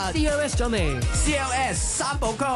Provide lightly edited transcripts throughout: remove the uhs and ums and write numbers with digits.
CLS 咗未 CLS 三部曲。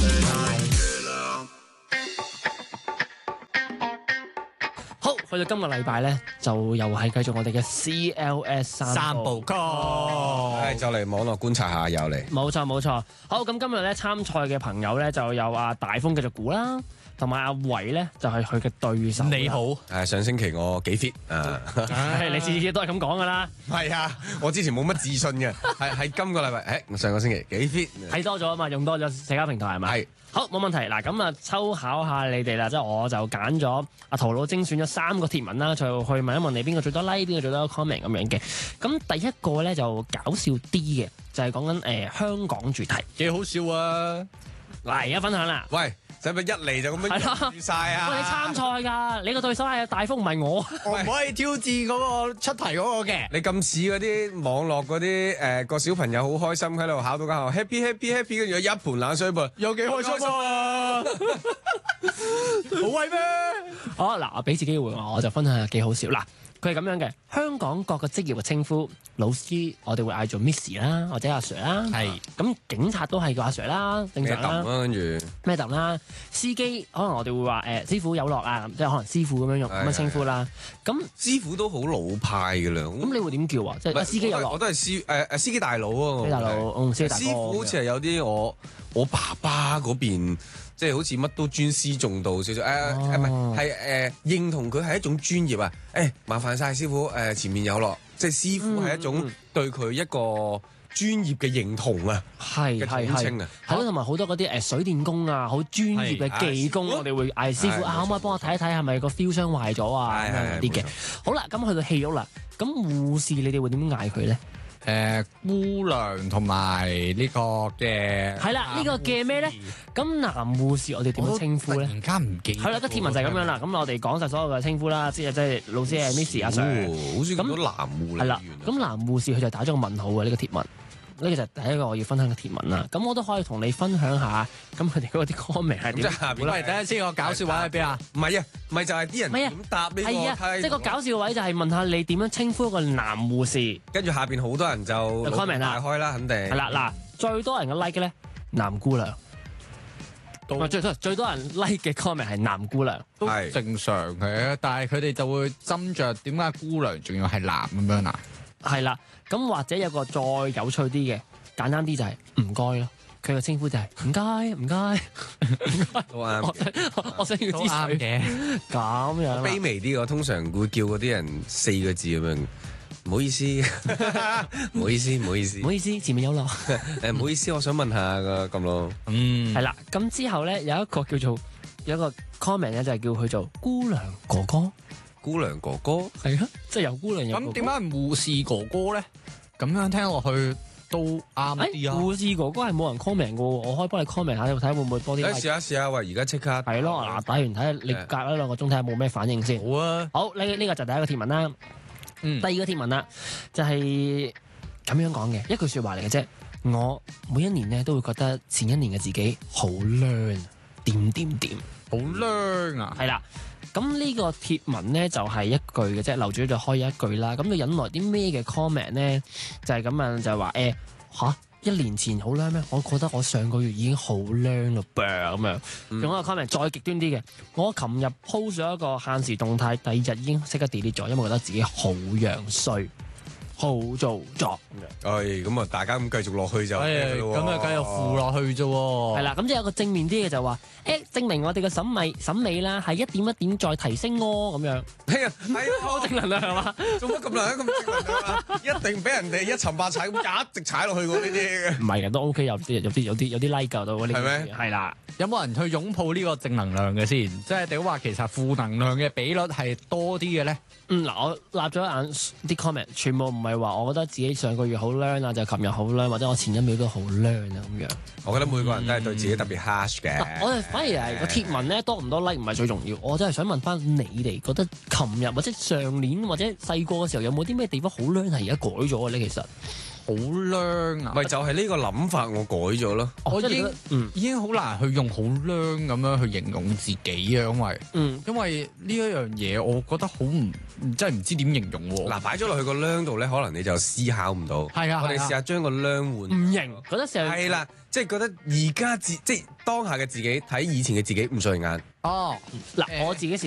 好，去到今個禮拜咧，就又係繼續我哋嘅 CLS 三部曲。 就嚟網絡觀察下，又嚟。 冇錯冇錯。好，咁今日咧參賽嘅朋友咧就有阿大風繼續估啦，同埋阿偉咧就係佢嘅對手。 你好， 上星期我幾 fit 啊！ 你次次都係咁講噶啦， 係啊，我之前冇乜自信嘅，係今個禮拜，我上個星期幾 fit， 睇多咗啊嘛，用多咗社交平台係咪？ 係。 好，冇問題。嗱，咁啊，抽考下你哋啦，即係我就揀咗阿陶佬精選咗3個貼文啦，就去問一問你邊個最多 like，邊個最多 comment 咁樣嘅。咁第一個咧就搞笑啲嘅，就係講緊香港主題， 幾好笑啊！ 嗱，而家分享啦。 喂，使唔使一嚟就咁樣預晒啊？ 喂，你參賽㗎，你個對手係大風，唔係我。 我唔可以挑戰嗰個出題嗰個嘅。 你咁似嗰啲網絡嗰啲個小朋友好開心喺度考到間學校 happy， 跟住有一盆冷水噃， 有幾開心啊！好威咩？ 好嗱，我俾次機會我就分享下幾好笑嗱。佢係咁樣嘅，香港各個職業嘅稱呼，老師我哋會嗌做 Miss 啦，或者阿 Sir 啦。 係。 咁警察都係叫阿 Sir 啦，正常啦。 跟住咩揼啦？司機可能我哋會話師傅有落啊，即係可能師傅咁樣用咁嘅稱呼啦。咁師傅都好老派㗎啦。 咁你會點叫啊？即係司機有落。 我都係司機大佬啊。 司機大佬，司機大哥。 師傅好似係有啲我爸爸嗰邊。即係好似乜都尊師重道少少，唔係認同佢係一種專業啊！麻煩晒師傅，前面有落，即係師傅係一種對佢一個專業嘅認同啊，嘅統稱啊， 係咯，同埋好多嗰啲水電工啊，好專業嘅技工，我哋會嗌師傅可唔可以幫我睇一睇係咪個 fuse 箱壞咗啊咁樣嗰啲嘅。好啦，咁去到戲屋啦，咁護士你哋會點嗌佢咧？ 姑娘同埋呢個嘅係啦，呢個嘅咩咧？咁男護士我哋點樣稱呼咧？ 突然間唔記得。 係啦，個貼文就係咁樣啦。咁我哋講晒所有嘅稱呼啦，即係老師係 Miss 阿 Sir。 好似咁多男護理員。係啦， 咁男護士佢就打咗個問號嘅呢個貼文。呢個就係第一個我要分享嘅貼文啦。咁我都可以同你分享下，咁佢哋嗰啲 comment 係點？ 即係下邊。 喂，等陣先，個搞笑位喺邊啊？ 唔係啊，唔係就係啲人點答呢個？ 係啊，即係個搞笑位就係問下你點樣稱呼一個男護士。 跟住下邊好多人就 comment 啦， 大開啦，肯定。 係啦，嗱，最多人嘅 like 嘅咧，男姑娘。最多人 like 嘅 comment 係男姑娘， 都正常嘅，但係佢哋就會斟酌點解姑娘仲要係男咁樣啊？ 係啦，咁或者有個再有趣啲嘅，簡單啲就係唔該咯。佢嘅稱呼就係唔該， 都啱。 我想要啲水嘅，咁樣卑微啲，我通常會叫嗰啲人4個字咁樣，唔好意思，唔好意思， 前面有落。 唔好意思，我想問下個咁咯。 係啦，咁之後咧有一個叫做有一個 comment 咧，就係叫佢做姑娘哥哥。 姑娘哥哥係啊，即係有姑娘有哥哥。 咁點解唔護士哥哥咧？咁樣聽落去都啱啲啊！ 護士哥哥係冇人 comment 嘅喎，我可以幫你 comment 下，睇會唔會多啲。 試下，喂！而家即刻係咯，嗱，打完睇下你隔咗2個鐘睇下冇咩反應先。 好啊， 好，呢個就第一個貼文啦。第二個貼文啦，就係咁樣講嘅一句説話嚟嘅啫。我每一年咧都會覺得前一年嘅自己好靚，點， 好靚啊！ 係啦。咁呢個貼文咧就係一句嘅啫，留住就開一句啦。咁就引來啲咩嘅 comment 咧？就係咁樣，就係話1年前好靚咩？我覺得我上個月已經好靚咯噃咁樣。用一個 comment 再極端啲嘅，我琴日 post 咗一個限時動態，第2日已經即刻 delete 咗，因為覺得自己好樣衰。好做作咁啊！大家咁繼續落去就咁啊，繼續附落去啫喎。 係啦，咁即係有個正面啲嘅就話，證明我哋嘅審美啦，係一點一點再提升咯，咁樣。 係啊， 好正能量係嘛？ 做乜咁難咁正能量啊？一定俾人哋一沉百踩咁一直踩落去喎呢啲。 唔係嘅，都 OK，有啲 like 到嗰啲。 係咩？ 係啦。 有冇人去擁抱呢個正能量嘅先？即係你話其實負能量嘅比率係多啲嘅咧？ 嗱，我立咗眼啲 comment，全部唔係話我覺得自己上個月好靚啊，就琴日好靚，或者我前一秒都好靚啊咁樣。 我覺得每個人都係對自己特別 harsh 嘅。 我哋反而係個貼文咧多唔多 like 唔係最重要，我真係想問翻你哋覺得琴日或者上年或者細個嘅時候有冇啲咩地方好靚係而家改咗嘅咧？其實好娘啊！ 咪就係呢個諗法，我改咗咯。 我即係你覺得已經好難去用好娘咁樣去形容自己啊，因為呢一樣嘢，我覺得好真係唔知點形容喎。 嗱，擺咗落去個孏度咧，可能你就思考唔到。 係啊， 我哋試下將個孏換。 唔型，覺得成日係啦，即係覺得而家即係當下嘅自己睇以前嘅自己唔順眼。 哦， 嗱，我自己